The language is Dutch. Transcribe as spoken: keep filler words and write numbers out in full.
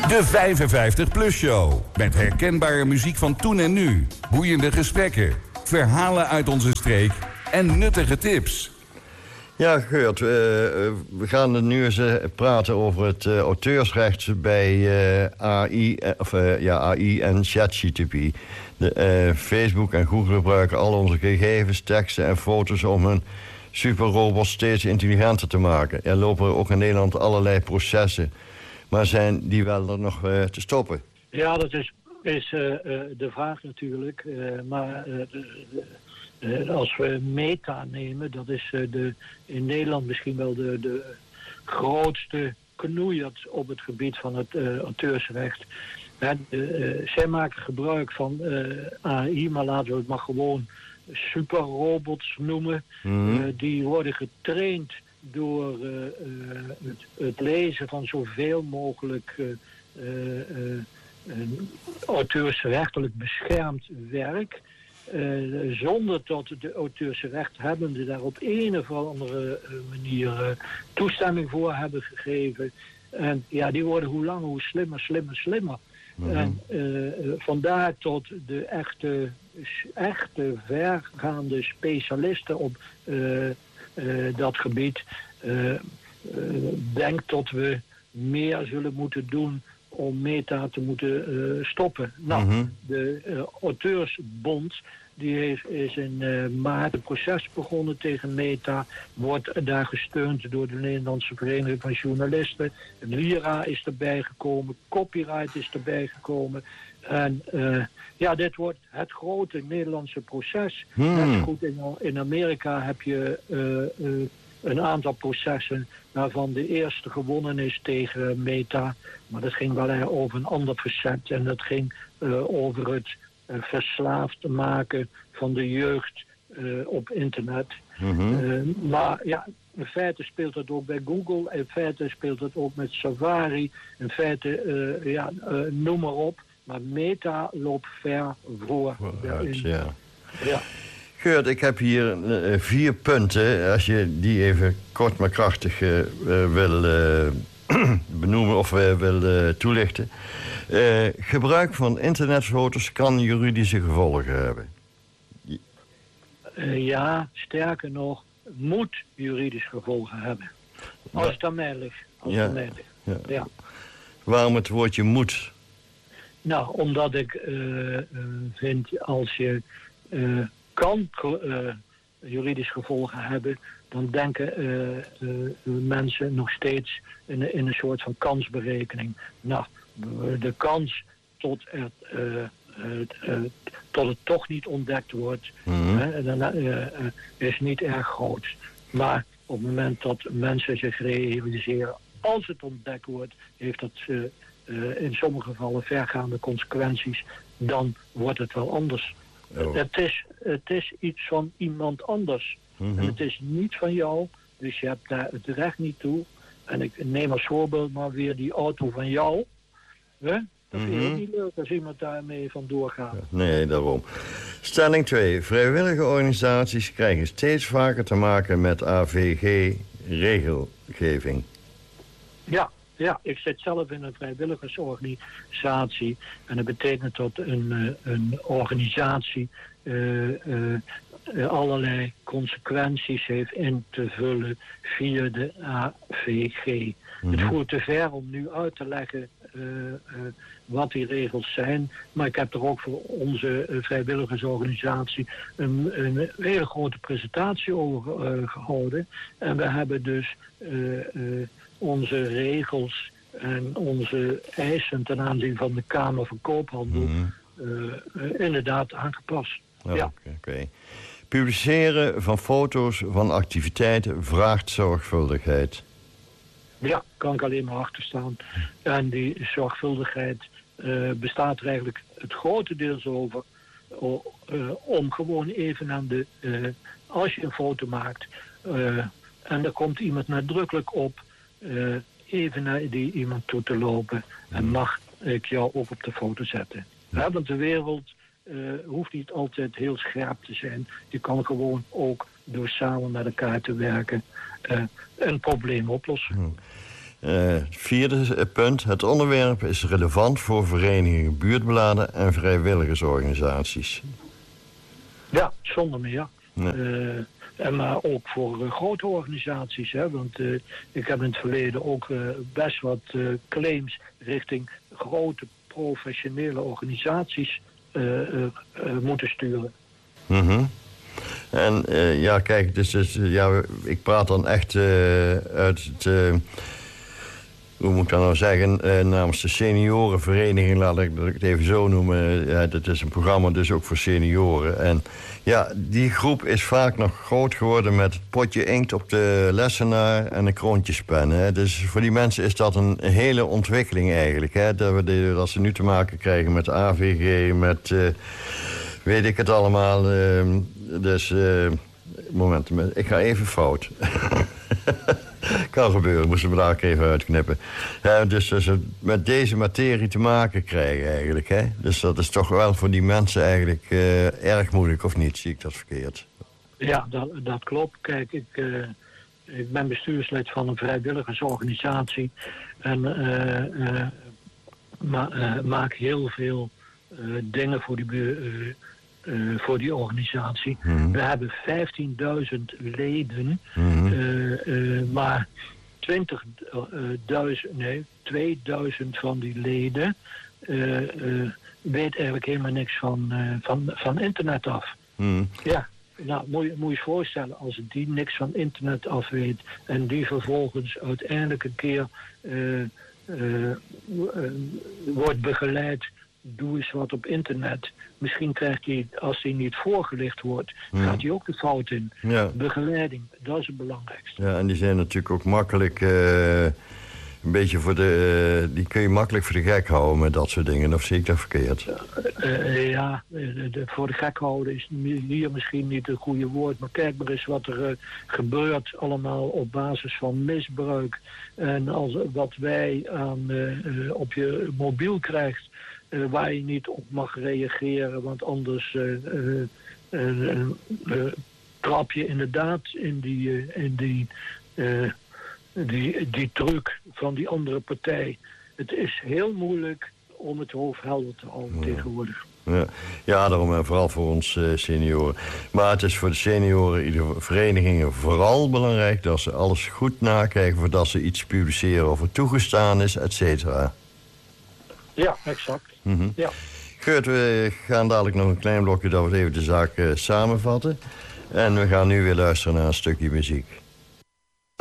De vijfenvijftig plus show. Met herkenbare muziek van toen en nu. Boeiende gesprekken. Verhalen uit onze streek. En nuttige tips. Ja, Geurt, uh, we gaan nu eens uh, praten over het uh, auteursrecht bij uh, A I, uh, of, uh, ja, A I en ChatGPT. De, uh, Facebook en Google gebruiken al onze gegevens, teksten en foto's om hun superrobot steeds intelligenter te maken. Er lopen ook in Nederland allerlei processen. Maar zijn die wel er nog uh, te stoppen? Ja, dat is, is uh, uh, de vraag natuurlijk. Uh, maar uh, de, de, uh, als we Meta nemen, dat is uh, de, in Nederland misschien wel de, de grootste knoeiert op het gebied van het uh, auteursrecht. Ja, de, uh, zij maken gebruik van uh, A I, maar laten we het maar gewoon superrobots noemen. Mm-hmm. Uh, die worden getraind door uh, uh, het, het lezen van zoveel mogelijk uh, uh, uh, uh, auteursrechtelijk beschermd werk. Uh, zonder dat de auteursrechthebbenden daar op een of andere uh, manier uh, toestemming voor hebben gegeven. En ja, die worden hoe langer hoe slimmer, slimmer, slimmer. Mm-hmm. En uh, vandaar tot de echte, echte vergaande specialisten op uh, uh, dat gebied uh, uh, denk dat we meer zullen moeten doen om Meta te moeten uh, stoppen. Nou, mm-hmm. de uh, Auteursbond die heeft, is in uh, maart een proces begonnen tegen Meta. Wordt daar gesteund door de Nederlandse Vereniging van Journalisten. Lira is erbij gekomen. Copyright is erbij gekomen. En uh, ja, dit wordt het grote Nederlandse proces. Hmm. Net goed in, in Amerika heb je uh, uh, een aantal processen waarvan de eerste gewonnen is tegen Meta. Maar dat ging wel over een ander verzet. En dat ging uh, over het uh, verslaafd maken van de jeugd uh, op internet. Mm-hmm. Uh, maar ja, in feite speelt dat ook bij Google. In feite speelt het ook met Safari. In feite, uh, ja, uh, noem maar op. Maar Meta loopt ver voor. Vooruit, ja. Ja. Geurt, ik heb hier uh, vier punten. Als je die even kort maar krachtig uh, uh, wil uh, benoemen of uh, wil uh, toelichten. Uh, gebruik van internetfoto's kan juridische gevolgen hebben. Uh, ja, sterker nog, moet juridische gevolgen hebben. Als het aan mij ligt. Als ja. het aan mij ligt. Ja. Ja. Waarom het woordje moet? Nou, omdat ik uh, uh, vind als je uh, kan uh, juridisch gevolgen hebben, dan denken uh, uh, mensen nog steeds in, in een soort van kansberekening. Nou, de kans tot het, uh, uh, uh, tot het toch niet ontdekt wordt, mm-hmm. uh, dan, uh, uh, is niet erg groot. Maar op het moment dat mensen zich realiseren, als het ontdekt wordt, heeft dat uh, uh, in sommige gevallen vergaande consequenties, dan wordt het wel anders. Oh. Het, is, het is iets van iemand anders. Mm-hmm. En het is niet van jou, dus je hebt daar het recht niet toe. En ik neem als voorbeeld maar weer die auto van jou. Hè? Dat vind je mm-hmm. ook niet leuk als iemand daarmee vandoor gaat. Nee, daarom. Stelling twee. Vrijwillige organisaties krijgen steeds vaker te maken met A V G-regelgeving. Ja, ja, ik zit zelf in een vrijwilligersorganisatie. En dat betekent dat een, een organisatie uh, uh, allerlei consequenties heeft in te vullen via de A V G. Mm-hmm. Het voert te ver om nu uit te leggen uh, uh, wat die regels zijn. Maar ik heb er ook voor onze uh, vrijwilligersorganisatie een, een hele grote presentatie over uh, gehouden. En we hebben dus uh, uh, onze regels en onze eisen ten aanzien van de Kamer van Koophandel mm-hmm. uh, uh, inderdaad aangepast. Oh, ja. Oké. Okay. Publiceren van foto's van activiteiten vraagt zorgvuldigheid. Ja, kan ik alleen maar achter staan. En die zorgvuldigheid uh, bestaat er eigenlijk het grotendeels over uh, uh, om gewoon even aan de... Uh, als je een foto maakt uh, en er komt iemand nadrukkelijk op, uh, even naar die iemand toe te lopen en mag ik jou ook op de foto zetten. Ja, want de wereld uh, hoeft niet altijd heel scherp te zijn. Je kan gewoon ook door samen met elkaar te werken uh, een probleem oplossen. Hmm. Uh, vierde punt. Het onderwerp is relevant voor verenigingen, buurtbladen en vrijwilligersorganisaties. Ja, zonder meer. Ja. Ja. Uh, en maar ook voor uh, grote organisaties. Hè, want uh, ik heb in het verleden ook uh, best wat uh, claims richting grote professionele organisaties uh, uh, uh, moeten sturen. Mm-hmm. En uh, ja, kijk, dus, dus, ja, ik praat dan echt uh, uit het... Uh, hoe moet ik dat nou zeggen, uh, namens de seniorenvereniging, laat ik het even zo noemen. Ja, dat is een programma dus ook voor senioren. En ja, die groep is vaak nog groot geworden met het potje inkt op de lessenaar en een kroontjespen. Hè. Dus voor die mensen is dat een hele ontwikkeling eigenlijk. Hè. Dat, we de, dat ze nu te maken krijgen met A V G, met uh, weet ik het allemaal. Uh, dus, uh, moment, ik ga even fout. Kan gebeuren, moesten we daar ook even uitknippen. Ja, dus dat ze met deze materie te maken krijgen eigenlijk. Hè? Dus dat is toch wel voor die mensen eigenlijk uh, erg moeilijk, of niet? Zie ik dat verkeerd? Ja, dat, dat klopt. Kijk, ik, uh, ik ben bestuurslid van een vrijwilligersorganisatie. En uh, uh, ma uh, maak heel veel uh, dingen voor die, uh, uh, voor die organisatie. Mm-hmm. We hebben vijftienduizend leden, mm-hmm. uh, uh, maar twintigduizend, nee, tweeduizend van die leden uh, uh, weet eigenlijk helemaal niks van, uh, van, van internet af. Mm. Ja, nou, moet je, moet je voorstellen, als die niks van internet af weet en die vervolgens uiteindelijk een keer uh, uh, uh, wordt begeleid, doe eens wat op internet. Misschien krijgt hij, als hij niet voorgelicht wordt, mm. gaat hij ook de fout in. Ja. Begeleiding, dat is het belangrijkste. Ja, en die zijn natuurlijk ook makkelijk, uh, een beetje voor de, uh, die kun je makkelijk voor de gek houden met dat soort dingen. Of zie ik dat verkeerd? Uh, uh, ja, de, de, voor de gek houden is hier misschien niet het goede woord. Maar kijk maar eens wat er uh, gebeurt allemaal op basis van misbruik. En als, wat wij aan, uh, uh, op je mobiel krijgt, Uh, waar je niet op mag reageren, want anders uh, uh, uh, uh, uh, trap je inderdaad in die, uh, in die, uh, die, die truc van die andere partij. Het is heel moeilijk om het hoofd helder te houden ja. tegenwoordig. Ja. ja, daarom en vooral voor ons uh, senioren. Maar het is voor de senioren, iedere verenigingen vooral belangrijk dat ze alles goed nakijken voordat ze iets publiceren of het toegestaan is, et cetera. Ja, exact. Mm-hmm. Ja. Geurt, we gaan dadelijk nog een klein blokje dat we even de zaak uh, samenvatten. En we gaan nu weer luisteren naar een stukje muziek.